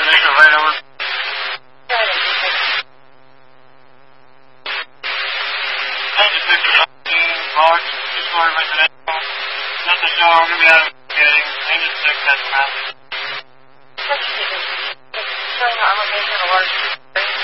initial right over. Engine 15, large, two-story residential. Nothing show, we're going to be out of getting. Engine 6, that's the map. Showing the elevation of a large two-story.